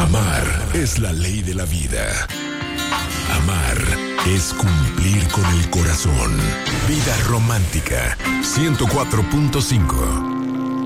Amar es la ley de la vida. Amar es cumplir con el corazón. Vida romántica, 104.5.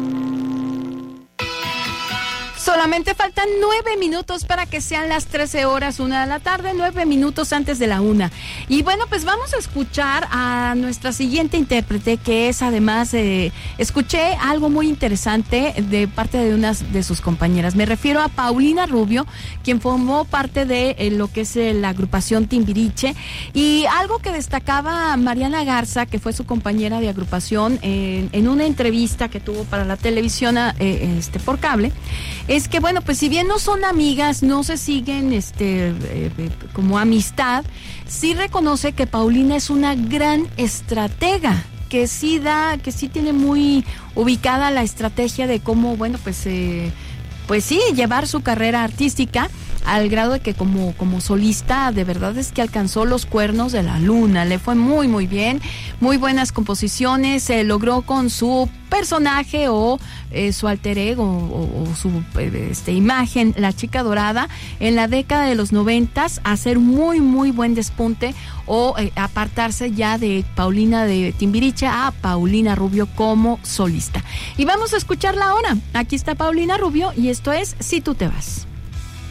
Solamente faltan 9 minutos para que sean las 13 horas, 1 de la tarde, 9 minutos antes de la 1. Y bueno, pues vamos a escuchar a nuestra siguiente intérprete, que es además, escuché algo muy interesante de parte de una de sus compañeras. Me refiero a Paulina Rubio, quien formó parte de lo que es la agrupación Timbiriche. Y algo que destacaba Mariana Garza, que fue su compañera de agrupación, en una entrevista que tuvo para la televisión por cable, es que bueno, pues si bien no son amigas, no se siguen como amistad, sí reconoce que Paulina es una gran estratega, que sí tiene muy ubicada la estrategia de cómo, bueno, pues sí, llevar su carrera artística, al grado de que como solista, de verdad es que alcanzó los cuernos de la luna, le fue muy muy bien, muy buenas composiciones, se logró con su personaje o su alter ego o su imagen, la chica dorada, en la década de los 90s, hacer muy muy buen despunte o apartarse ya de Paulina de Timbiriche a Paulina Rubio como solista. Y vamos a escucharla ahora. Aquí está Paulina Rubio y esto es Si tú te vas.